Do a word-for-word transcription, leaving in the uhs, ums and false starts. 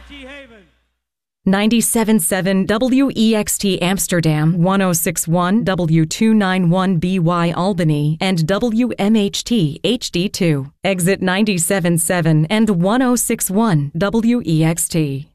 ninety-seven point seven W E X T Amsterdam, one oh six point one W two ninety-one B Y Albany, and W M H T H D two. Exit ninety-seven point seven and one oh six point one W E X T.